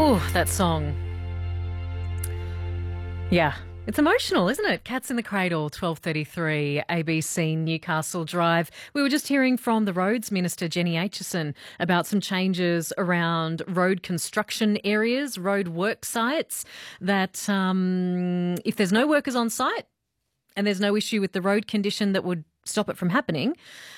Oh, that song. Yeah. It's emotional, isn't it? Cats in the Cradle, 12:33, ABC Newcastle Drive. We were just hearing from the Roads Minister, Jenny Aitchison, about some changes around road construction areas, road work sites, that if there's no workers on site and there's no issue with the road condition that would stop it from happening,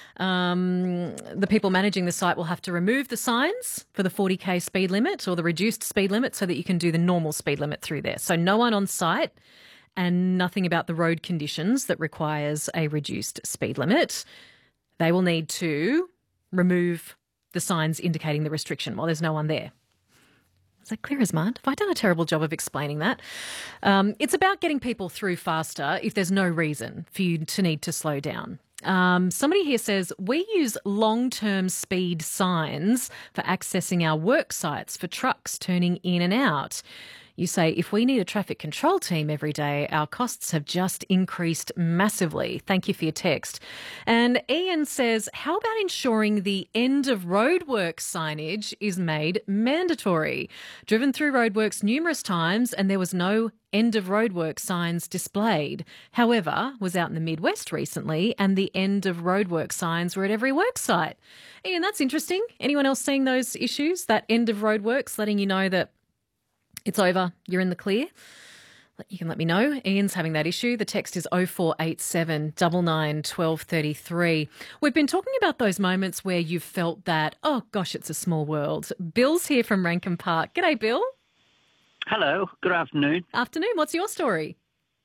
the people managing the site will have to remove the signs for the 40k speed limit or the reduced speed limit so that you can do the normal speed limit through there. So no one on site and nothing about the road conditions that requires a reduced speed limit. They will need to remove the signs indicating the restriction while there's no one there. Is that clear as mud? Have I done a terrible job of explaining that? It's about getting people through faster if there's no reason for you to need to slow down. Somebody here says, we use long-term speed signs for accessing our work sites for trucks turning in and out. You say, if we need a traffic control team every day, our costs have just increased massively. Thank you for your text. And Ian says, how about ensuring the end of roadworks signage is made mandatory? Driven through roadworks numerous times and there was no end of roadworks signs displayed. However, was out in the Midwest recently and the end of roadworks signs were at every work site. Ian, that's interesting. Anyone else seeing those issues? That end of roadworks letting you know that it's over, you're in the clear? You can let me know. Ian's having that issue. The text is 0487 99 1233. We've been talking about those moments where you've felt that, oh gosh, it's a small world. Bill's here from Rankin Park. G'day, Bill. Hello, good afternoon. Afternoon. What's your story?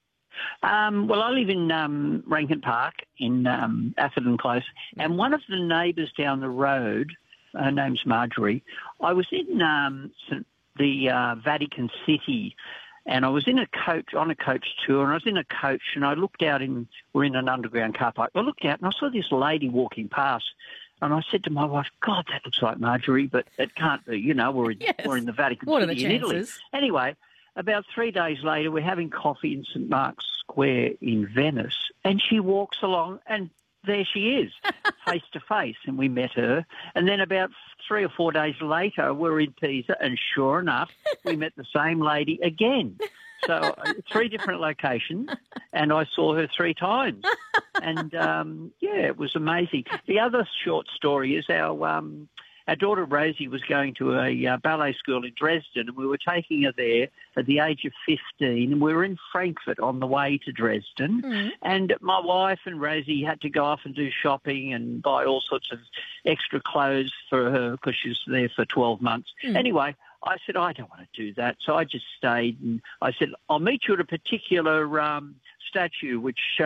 Well, I live in Rankin Park in Atherton Close, and one of the neighbours down the road, her name's Marjorie, I was in the Vatican City, and I was in a coach tour, and I was in a coach, and I looked out we're in an underground car park. I looked out and I saw this lady walking past, and I said to my wife, God, that looks like Marjorie, but it can't be, we're in the Vatican City in Italy. Anyway, about 3 days later, we're having coffee in St. Mark's Square in Venice, and she walks along, and there she is, face to face, and we met her. And then about 3 or 4 days later, we're in Pisa, and sure enough, we met the same lady again. So 3 different locations, and I saw her 3 times. And, it was amazing. The other short story is our daughter Rosie was going to a ballet school in Dresden, and we were taking her there at the age of 15, and we were in Frankfurt on the way to Dresden, and my wife and Rosie had to go off and do shopping and buy all sorts of extra clothes for her because she was there for 12 months. Anyway, I said, I don't want to do that, so I just stayed, and I said, I'll meet you at a particular statue which